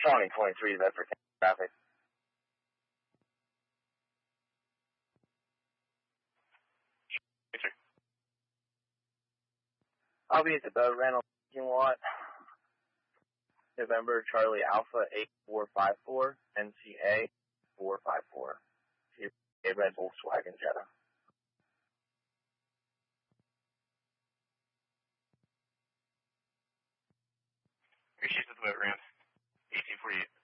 2023 Bedford traffic. I'll be at the boat rental parking lot. November Charlie Alpha 8454 NCA 454. A red Volkswagen Jetta. Issues with the boat ramp. 1848.